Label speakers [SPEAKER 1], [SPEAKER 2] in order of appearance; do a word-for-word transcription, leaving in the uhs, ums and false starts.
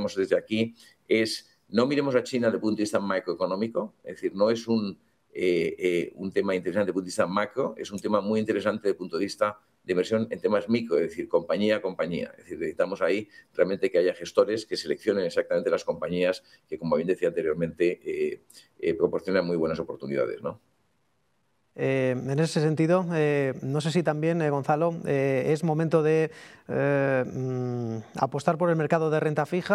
[SPEAKER 1] diríamos desde aquí es no miremos a China desde el punto de vista macroeconómico, es decir, no es un, eh, eh, un tema interesante desde el punto de vista macro, es un tema muy interesante desde el punto de vista de inversión en temas micro, es decir, compañía a compañía. Es decir, necesitamos ahí realmente que haya gestores que seleccionen exactamente las compañías que, como bien decía anteriormente, eh, eh, proporcionan muy buenas oportunidades, ¿no?
[SPEAKER 2] Eh, en ese sentido, eh, no sé si también, eh, Gonzalo, eh, es momento de eh, mm, apostar por el mercado de renta fija.